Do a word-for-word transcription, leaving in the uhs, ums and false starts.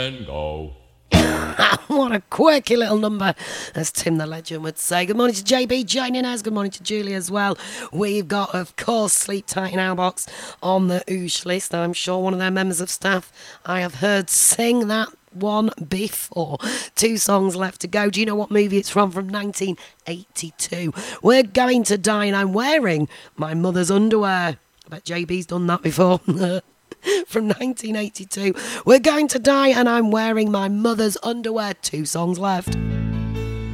And go. What a quirky little number, as Tim the Legend would say. Good morning to J B joining us. Good morning to Julie as well. We've got, of course, Sleep Tight in our box on the Oosh list. I'm sure one of their members of staff I have heard sing that one before. Two songs left to go. Do you know what movie it's from? From nineteen eighty-two. We're going to die and I'm wearing my mother's underwear. I bet J B's done that before. From nineteen eighty-two. We're going to die and I'm wearing my mother's underwear. Two songs left.